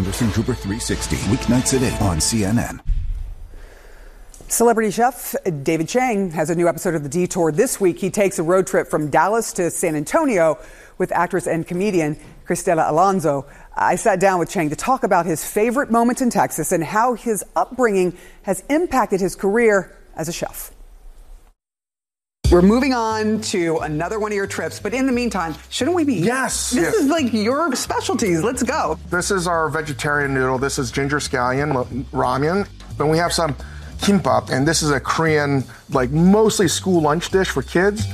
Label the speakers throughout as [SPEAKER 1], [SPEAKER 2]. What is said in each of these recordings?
[SPEAKER 1] Anderson Cooper 360, weeknights at 8 on CNN.
[SPEAKER 2] Celebrity chef David Chang has a new episode of The Detour this week. He takes a road trip from Dallas to San Antonio with actress and comedian Cristela Alonzo. I sat down with Chang to talk about his favorite moments in Texas and how his upbringing has impacted his career as a chef. We're moving on to another one of your trips, but in the meantime, shouldn't we be?
[SPEAKER 3] Yes.
[SPEAKER 2] This is like your specialties. Let's go.
[SPEAKER 3] This is our vegetarian noodle. This is ginger scallion ramen. Then we have some kimbap, and this is a Korean, like mostly school lunch dish for kids.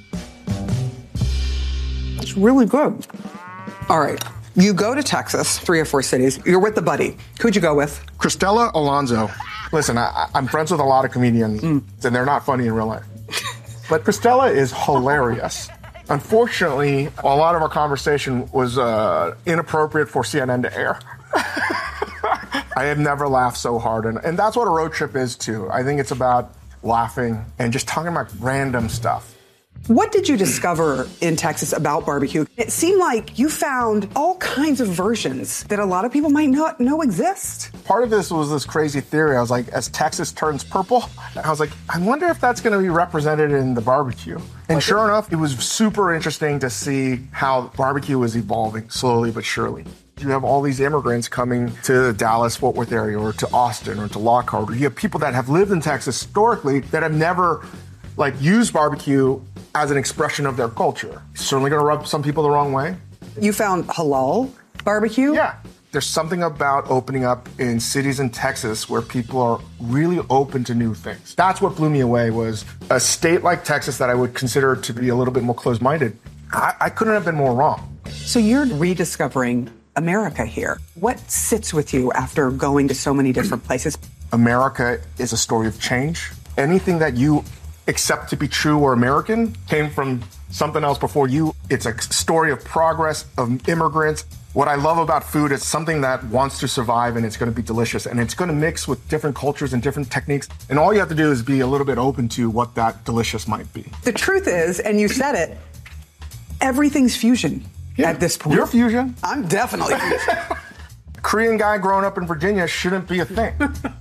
[SPEAKER 2] It's really good. All right. You go to Texas, 3 or 4 cities. You're with a buddy. Who'd you go with?
[SPEAKER 3] Cristela Alonzo. Listen, I'm friends with a lot of comedians, and they're not funny in real life. But Cristela is hilarious. Unfortunately, a lot of our conversation was inappropriate for CNN to air. I have never laughed so hard, and that's what a road trip is too. I think it's about laughing and just talking about random stuff.
[SPEAKER 2] What did you discover in Texas about barbecue? It seemed like you found all kinds of versions that a lot of people might not know exist.
[SPEAKER 3] Part of this was this crazy theory. I was like, as Texas turns purple, I was like, I wonder if that's going to be represented in the barbecue. And sure enough, it was super interesting to see how barbecue was evolving slowly but surely. You have all these immigrants coming to the Dallas-Fort Worth area or to Austin or to Lockhart. Or you have people that have lived in Texas historically that have never used barbecue as an expression of their culture. It's certainly going to rub some people the wrong way.
[SPEAKER 2] You found halal barbecue?
[SPEAKER 3] Yeah. There's something about opening up in cities in Texas where people are really open to new things. That's what blew me away, was a state like Texas that I would consider to be a little bit more closed-minded. I couldn't have been more wrong.
[SPEAKER 2] So you're rediscovering America here. What sits with you after going to so many different places?
[SPEAKER 3] America is a story of change. Anything that you accept to be true or American came from something else before you. It's a story of progress, of immigrants. What I love about food is something that wants to survive, and it's going to be delicious, and it's going to mix with different cultures and different techniques. And all you have to do is be a little bit open to what that delicious might be.
[SPEAKER 2] The truth is, and you said it, everything's fusion at this point.
[SPEAKER 3] You're fusion.
[SPEAKER 2] I'm definitely fusion.
[SPEAKER 3] Korean guy growing up in Virginia shouldn't be a thing.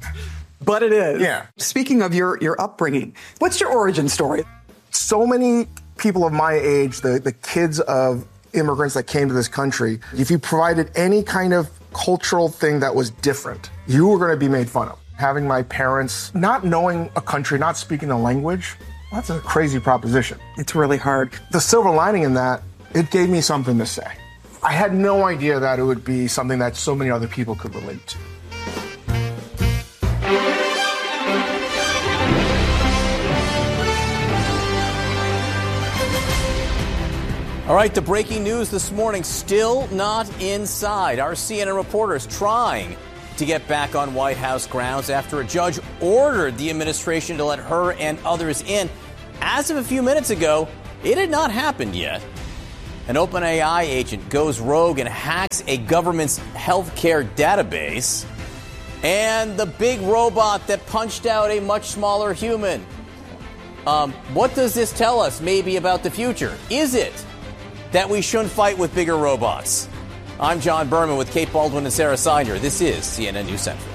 [SPEAKER 2] But it is.
[SPEAKER 3] Yeah.
[SPEAKER 2] Speaking of your upbringing, what's your origin story?
[SPEAKER 3] So many people of my age, the kids of immigrants that came to this country, if you provided any kind of cultural thing that was different, you were going to be made fun of. Having my parents not knowing a country, not speaking the language, that's a crazy proposition.
[SPEAKER 2] It's really hard.
[SPEAKER 3] The silver lining in that, it gave me something to say. I had no idea that it would be something that so many other people could relate to.
[SPEAKER 4] All right, the breaking news this morning, still not inside. Our CNN reporter is trying to get back on White House grounds after a judge ordered the administration to let her and others in. As of a few minutes ago, it had not happened yet. An OpenAI agent goes rogue and hacks a government's healthcare database. And the big robot that punched out a much smaller human. What does this tell us maybe about the future? Is it that we shouldn't fight with bigger robots? I'm John Berman with Kate Baldwin and Sarah Seider. This is CNN News Central.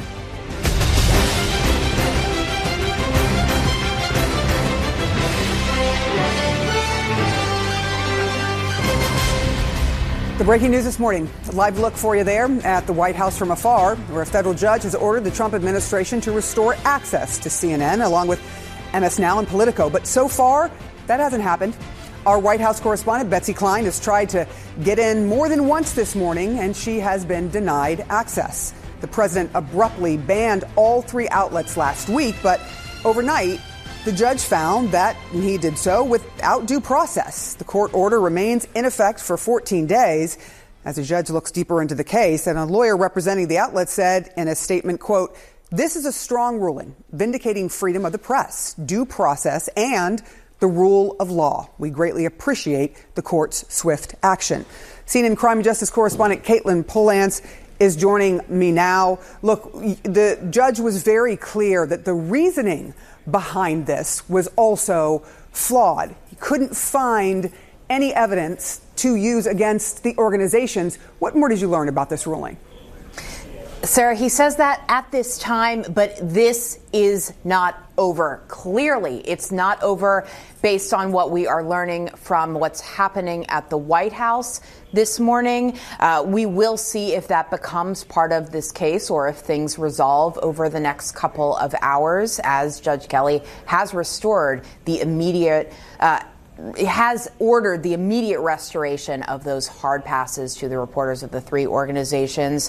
[SPEAKER 2] The breaking news this morning, a live look for you there at the White House from afar, where a federal judge has ordered the Trump administration to restore access to CNN, along with MS Now and Politico. But so far, that hasn't happened. Our White House correspondent, Betsy Klein, has tried to get in more than once this morning, and she has been denied access. The president abruptly banned all 3 outlets last week, but overnight, the judge found that he did so without due process. The court order remains in effect for 14 days as the judge looks deeper into the case. And a lawyer representing the outlet said in a statement, quote, "This is a strong ruling vindicating freedom of the press, due process, and the rule of law. We greatly appreciate the court's swift action." CNN crime and justice correspondent Caitlin Polance is joining me now. Look, the judge was very clear that the reasoning behind this was also flawed. He couldn't find any evidence to use against the organizations. What more did you learn about this ruling?
[SPEAKER 5] Sarah, he says that at this time, but this is not over. Clearly, it's not over based on what we are learning from what's happening at the White House this morning. We will see if that becomes part of this case or if things resolve over the next couple of hours, as Judge Kelly has restored the immediate has ordered the immediate restoration of those hard passes to the reporters of the three organizations.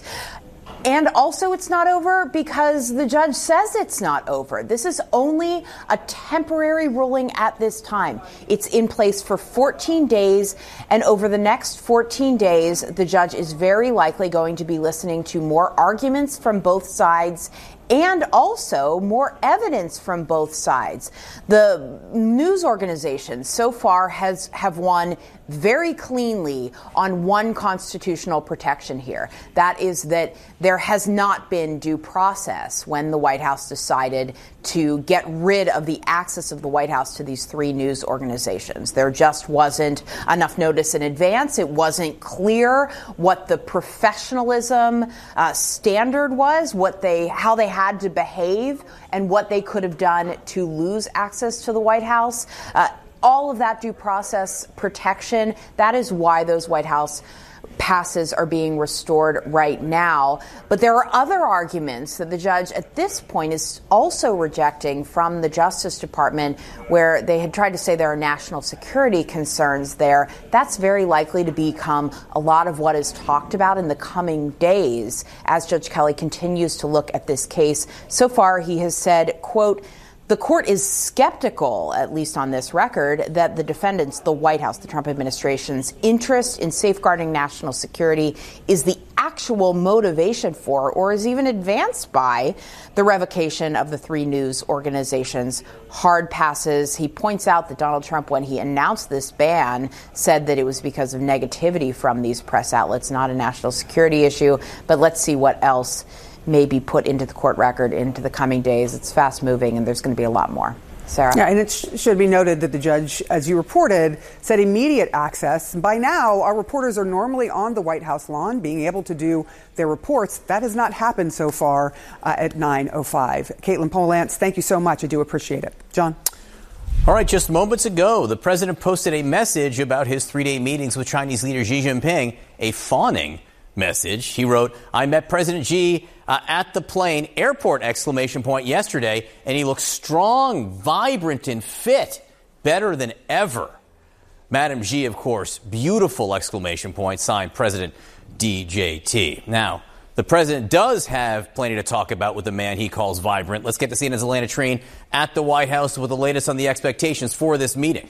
[SPEAKER 5] And also, it's not over because the judge says it's not over. This is only a temporary ruling at this time. It's in place for 14 days. And over the next 14 days, the judge is very likely going to be listening to more arguments from both sides and also more evidence from both sides. The news organizations so far have won very cleanly on one constitutional protection here. That is that there has not been due process when the White House decided to get rid of the access of the White House to these three news organizations. There just wasn't enough notice in advance. It wasn't clear what the professionalism standard was, how they had to behave, and what they could have done to lose access to the White House. All of that due process protection, that is why those White House passes are being restored right now. But there are other arguments that the judge at this point is also rejecting from the Justice Department, where they had tried to say there are national security concerns there. That's very likely to become a lot of what is talked about in the coming days as Judge Kelly continues to look at this case. So far, he has said, quote, "The court is skeptical, at least on this record, that the defendants, the White House, the Trump administration's interest in safeguarding national security is the actual motivation for or is even advanced by the revocation of the three news organizations' hard passes." He points out that Donald Trump, when he announced this ban, said that it was because of negativity from these press outlets, not a national security issue. But let's see what else may be put into the court record into the coming days. It's fast moving and there's going to be a lot more. Sarah?
[SPEAKER 2] Yeah, and it should be noted that the judge, as you reported, said immediate access. By now, our reporters are normally on the White House lawn being able to do their reports. That has not happened so far at 9:05. Caitlin Polantz, thank you so much. I do appreciate it. John?
[SPEAKER 4] All right, just moments ago, the president posted a message about his three-day meetings with Chinese leader Xi Jinping, a fawning message. He wrote, "I met President Xi at the plane airport ! Yesterday, and he looks strong, vibrant, and fit, better than ever." Madam Xi, of course, beautiful ! Signed President DJT. Now, the president does have plenty to talk about with the man he calls vibrant. Let's get to CNN's Alana Treen at the White House with the latest on the expectations for this meeting.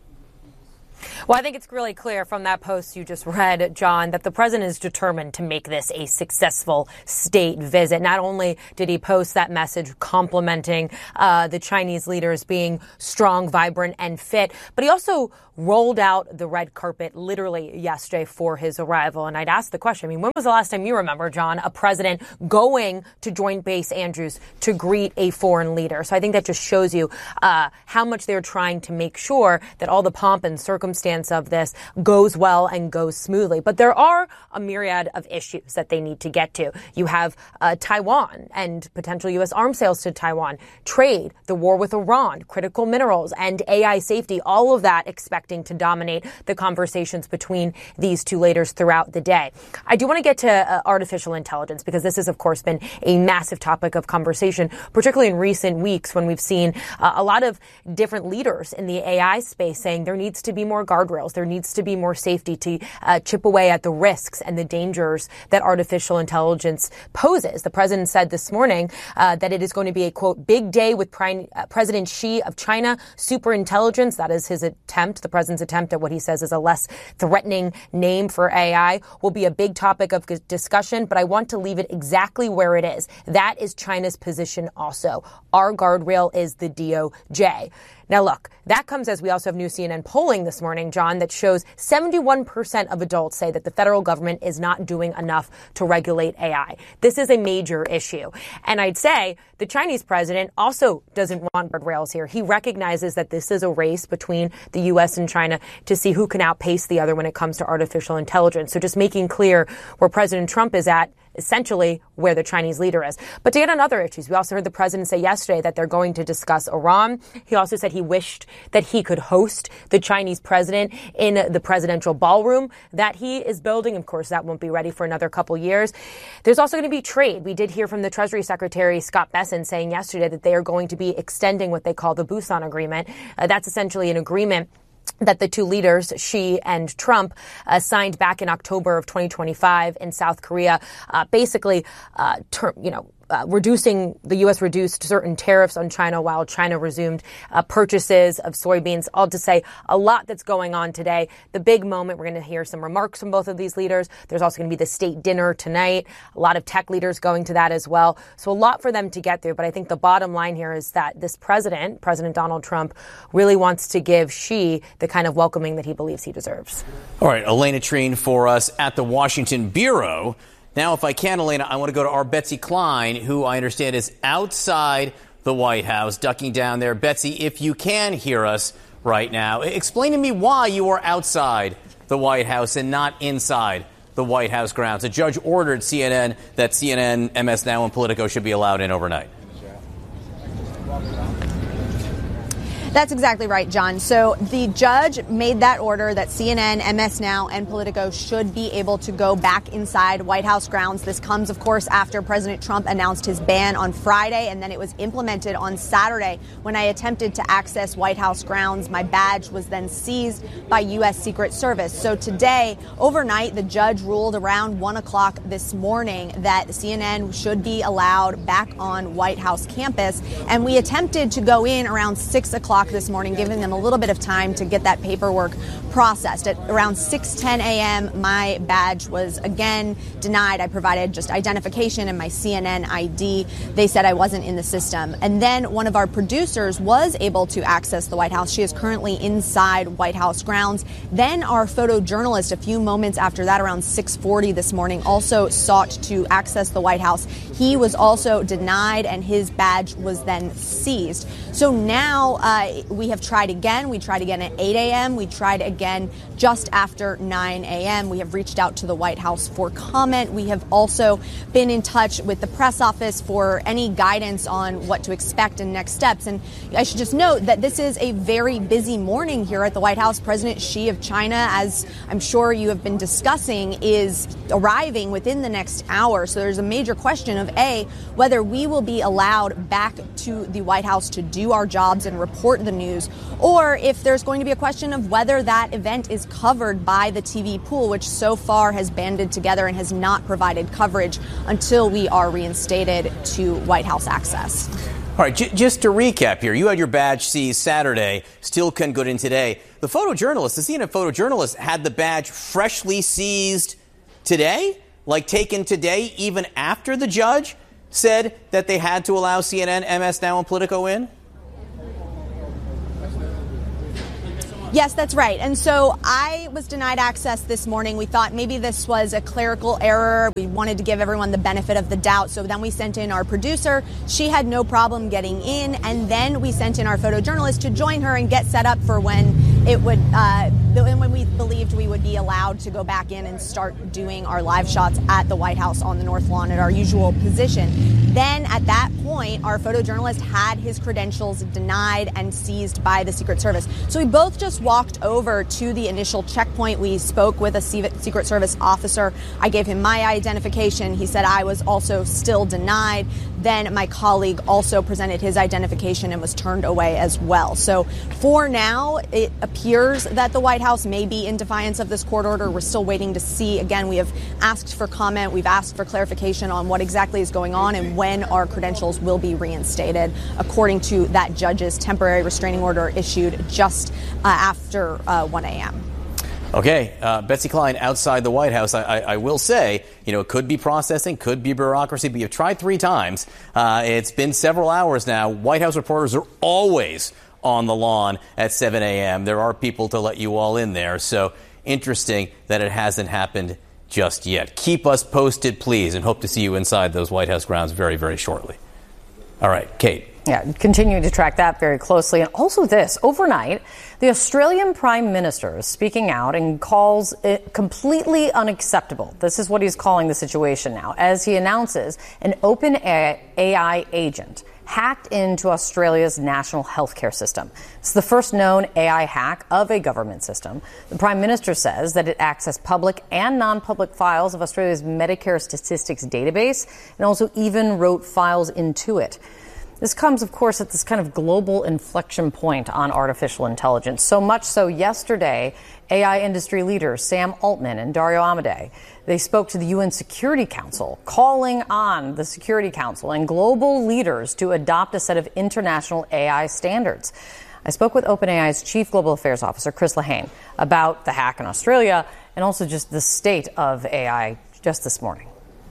[SPEAKER 6] Well, I think it's really clear from that post you just read, John, that the president is determined to make this a successful state visit. Not only did he post that message complimenting the Chinese leaders being strong, vibrant, and fit, but he also rolled out the red carpet literally yesterday for his arrival. And I'd ask the question, when was the last time you remember, John, a president going to Joint Base Andrews to greet a foreign leader? So I think that just shows you how much they're trying to make sure that all the pomp and circumstance of this goes well and goes smoothly. But there are a myriad of issues that they need to get to. You have Taiwan and potential U.S. arms sales to Taiwan, trade, the war with Iran, critical minerals, and AI safety, all of that expecting to dominate the conversations between these two leaders throughout the day. I do want to get to artificial intelligence because this has, of course, been a massive topic of conversation, particularly in recent weeks when we've seen a lot of different leaders in the AI space saying there needs to be more guardrails, there needs to be more safety to chip away at the risks and the dangers that artificial intelligence poses. The president said this morning that it is going to be a, quote, big day with President Xi of China, superintelligence. That is his attempt. The president's attempt at what he says is a less threatening name for AI will be a big topic of discussion, but I want to leave it exactly where it is. That is China's position also. Our guardrail is the DOJ. Now, look, that comes as we also have new CNN polling this morning, John, that shows 71% of adults say that the federal government is not doing enough to regulate AI. This is a major issue. And I'd say the Chinese president also doesn't want guardrails here. He recognizes that this is a race between the U.S. and China to see who can outpace the other when it comes to artificial intelligence. So just making clear where President Trump is at essentially where the Chinese leader is. But to get on other issues, we also heard the president say yesterday that they're going to discuss Iran. He also said he wished that he could host the Chinese president in the presidential ballroom that he is building. Of course, that won't be ready for another couple years. There's also going to be trade. We did hear from the Treasury Secretary Scott Bessent saying yesterday that they are going to be extending what they call the Busan Agreement. That's essentially an agreement that the two leaders, Xi and Trump, signed back in October of 2025 in South Korea, the U.S. reduced certain tariffs on China while China resumed purchases of soybeans. All to say, a lot that's going on today. The big moment, we're going to hear some remarks from both of these leaders. There's also going to be the state dinner tonight. A lot of tech leaders going to that as well. So a lot for them to get through. But I think the bottom line here is that this President Donald Trump, really wants to give Xi the kind of welcoming that he believes he deserves.
[SPEAKER 4] All right, Elena Trine for us at the Washington Bureau. Now, if I can, Elena, I want to go to our Betsy Klein, who I understand is outside the White House, ducking down there. Betsy, if you can hear us right now, explain to me why you are outside the White House and not inside the White House grounds. A judge ordered CNN that CNN, MS Now, and Politico should be allowed in overnight.
[SPEAKER 7] That's exactly right, John. So the judge made that order that CNN, MS Now, and Politico should be able to go back inside White House grounds. This comes, of course, after President Trump announced his ban on Friday, and then it was implemented on Saturday. When I attempted to access White House grounds, my badge was then seized by U.S. Secret Service. So today, overnight, the judge ruled around 1 o'clock this morning that CNN should be allowed back on White House campus. And we attempted to go in around 6 o'clock this morning, giving them a little bit of time to get that paperwork processed. At around 6:10 a.m., my badge was again denied. I provided just identification and my CNN ID. They said I wasn't in the system. And then one of our producers was able to access the White House. She is currently inside White House grounds. Then our photojournalist, a few moments after that, around 6:40 this morning, also sought to access the White House. He was also denied, and his badge was then seized. So now we have tried again. We tried again at 8 a.m. We tried again just after 9 a.m. We have reached out to the White House for comment. We have also been in touch with the press office for any guidance on what to expect and next steps. And I should just note that this is a very busy morning here at the White House. President Xi of China, as I'm sure you have been discussing, is arriving within the next hour. So there's a major question of A, whether we will be allowed back to the White House to do our jobs and report the news, or if there's going to be a question of whether that event is covered by the TV pool, which so far has banded together and has not provided coverage until we are reinstated to White House access.
[SPEAKER 4] All right, just to recap here, you had your badge seized Saturday, still couldn't get in today. The CNN photojournalist had the badge freshly seized today, like taken today, even after the judge said that they had to allow CNN, MS Now, and Politico in?
[SPEAKER 7] Yes, that's right. And so I was denied access this morning. We thought maybe this was a clerical error. We wanted to give everyone the benefit of the doubt. So then we sent in our producer. She had no problem getting in. And then we sent in our photojournalist to join her and get set up for when it would, when we believed we would be allowed to go back in and start doing our live shots at the White House on the North Lawn at our usual position. Then at that point, our photojournalist had his credentials denied and seized by the Secret Service. So we both just walked over to the initial checkpoint. We spoke with a Secret Service officer. I gave him my identification. He said I was also still denied. Then my colleague also presented his identification and was turned away as well. So for now, it appears that the White House may be in defiance of this court order. We're still waiting to see. Again, we have asked for comment. We've asked for clarification on what exactly is going on and when our credentials will be reinstated, according to that judge's temporary restraining order issued just after 1 a.m.
[SPEAKER 4] Okay, Betsy Klein outside the White House. I will say, it could be processing, could be bureaucracy, but you've tried 3 times. It's been several hours now. White House reporters are always on the lawn at 7 a.m. There are people to let you all in there. So interesting that it hasn't happened just yet. Keep us posted, please, and hope to see you inside those White House grounds very, very shortly. All right, Kate.
[SPEAKER 8] Yeah, continuing to track that very closely. And also this, overnight, the Australian Prime Minister is speaking out and calls it completely unacceptable. This is what he's calling the situation now, as he announces an open AI agent hacked into Australia's national healthcare system. It's the first known AI hack of a government system. The Prime Minister says that it accessed public and non-public files of Australia's Medicare statistics database and also even wrote files into it. This comes, of course, at this kind of global inflection point on artificial intelligence. So much so yesterday, AI industry leaders Sam Altman and Dario Amodei, they spoke to the UN Security Council, calling on the Security Council and global leaders to adopt a set of international AI standards. I spoke with OpenAI's Chief Global Affairs Officer, Chris Lehane, about the hack in Australia and also just the state of AI just this morning.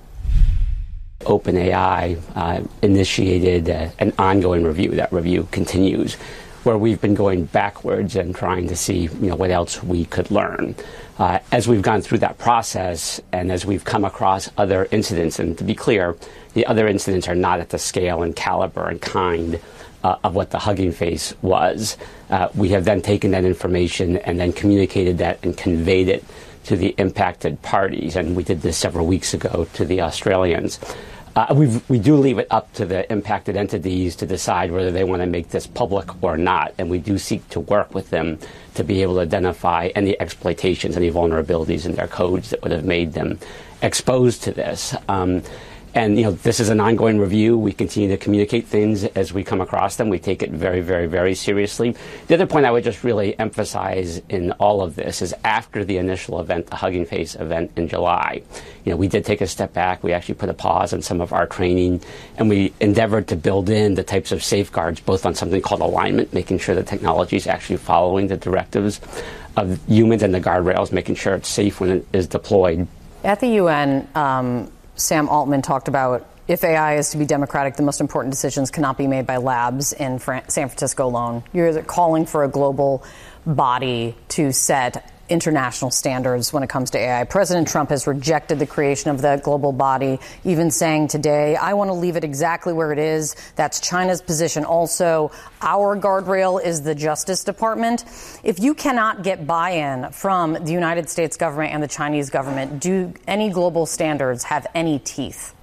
[SPEAKER 9] OpenAI initiated an ongoing review. That review continues, where we've been going backwards and trying to see, what else we could learn. As we've gone through that process and as we've come across other incidents, and to be clear, the other incidents are not at the scale and caliber and kind of what the Hugging Face was. We have then taken that information and then communicated that and conveyed it to the impacted parties, and we did this several weeks ago to the Australians. We do leave it up to the impacted entities to decide whether they want to make this public or not, and we do seek to work with them to be able to identify any exploitations, any vulnerabilities in their codes that would have made them exposed to this. And this is an ongoing review. We continue to communicate things as we come across them. We take it very, very, very seriously. The other point I would just really emphasize in all of this is after the initial event, the Hugging Face event in July, we did take a step back. We actually put a pause on some of our training, and we endeavored to build in the types of safeguards, both on something called alignment, making sure the technology is actually following the directives of humans, and the guardrails, making sure it's safe when it is deployed.
[SPEAKER 8] At the UN, Sam Altman talked about if AI is to be democratic, the most important decisions cannot be made by labs in San Francisco alone. You're calling for a global body to set international standards when it comes to AI. President Trump has rejected the creation of that global body, even saying today, I want to leave it exactly where it is. That's China's position. Also, our guardrail is the Justice Department. If you cannot get buy-in from the United States government and the Chinese government, do any global standards have any teeth?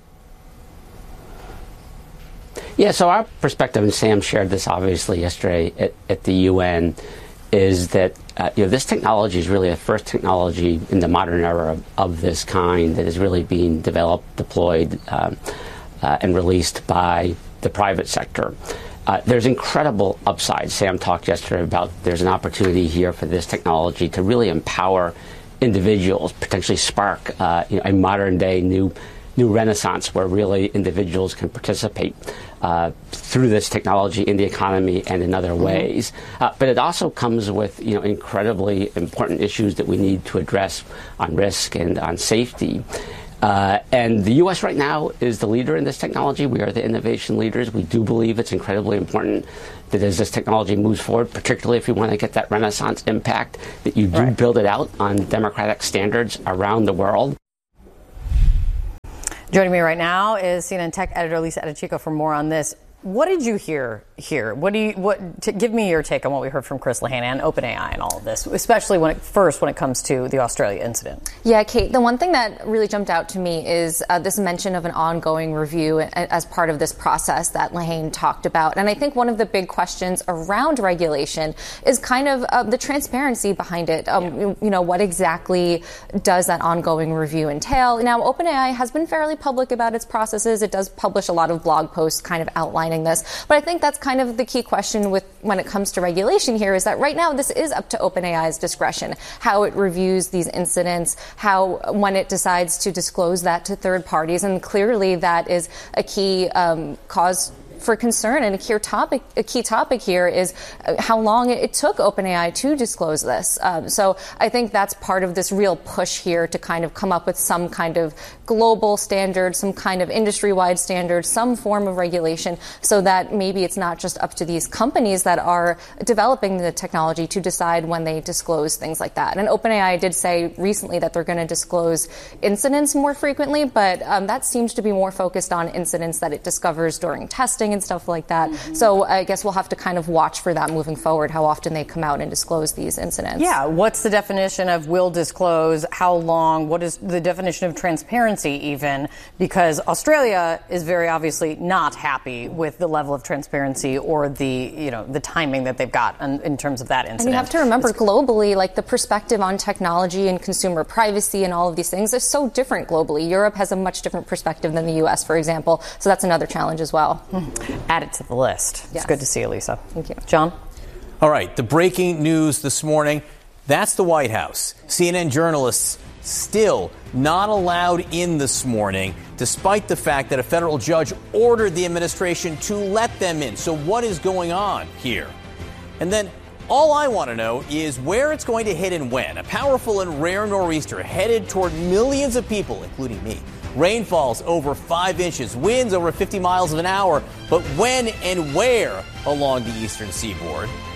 [SPEAKER 9] Yeah, so our perspective, and Sam shared this obviously yesterday at the UN, is that this technology is really the first technology in the modern era of this kind that is really being developed, deployed, and released by the private sector. There's incredible upside. Sam talked yesterday about there's an opportunity here for this technology to really empower individuals, potentially spark a modern day new renaissance where really individuals can participate through this technology in the economy and in other ways. But it also comes with incredibly important issues that we need to address on risk and on safety. And the U.S. right now is the leader in this technology. We are the innovation leaders. We do believe it's incredibly important that as this technology moves forward, particularly if you want to get that renaissance impact, that you do build it out on democratic standards around the world.
[SPEAKER 8] Joining me right now is CNN tech editor Lisa Edechico for more on this. What did you hear here? Give me your take on what we heard from Chris Lehane and OpenAI and all of this, especially when it comes to the Australia incident.
[SPEAKER 10] Yeah, Kate, the one thing that really jumped out to me is this mention of an ongoing review as part of this process that Lehane talked about. And I think one of the big questions around regulation is kind of the transparency behind it. What exactly does that ongoing review entail? Now, OpenAI has been fairly public about its processes. It does publish a lot of blog posts kind of outlining this. But I think that's kind of the key question when it comes to regulation here is that right now this is up to OpenAI's discretion, how it reviews these incidents, when it decides to disclose that to third parties. And clearly that is a key cause for concern, and a key topic here is how long it took OpenAI to disclose this. So I think that's part of this real push here to kind of come up with some kind of global standard, some kind of industry-wide standard, some form of regulation, so that maybe it's not just up to these companies that are developing the technology to decide when they disclose things like that. And OpenAI did say recently that they're going to disclose incidents more frequently, but that seems to be more focused on incidents that it discovers during testing testing and stuff like that. So I guess we'll have to kind of watch for that moving forward, how often they come out and disclose these incidents.
[SPEAKER 8] Yeah, what's the definition of will disclose? How long? What is the definition of transparency even? Because Australia is very obviously not happy with the level of transparency or the timing that they've got in terms of that incident.
[SPEAKER 10] And you have to remember globally, like the perspective on technology and consumer privacy and all of these things is so different globally. Europe has a much different perspective than the U.S., for example. So that's another challenge as well.
[SPEAKER 8] Add it to the list.
[SPEAKER 10] Yes.
[SPEAKER 8] It's good to see you, Lisa.
[SPEAKER 10] Thank you.
[SPEAKER 8] John?
[SPEAKER 4] All right, the breaking news this morning, that's the White House. CNN journalists still not allowed in this morning, despite the fact that a federal judge ordered the administration to let them in. So what is going on here? And then all I want to know is where it's going to hit and when. A powerful and rare nor'easter headed toward millions of people, including me. Rainfalls over 5 inches, winds over 50 miles an hour. But when and where along the eastern seaboard?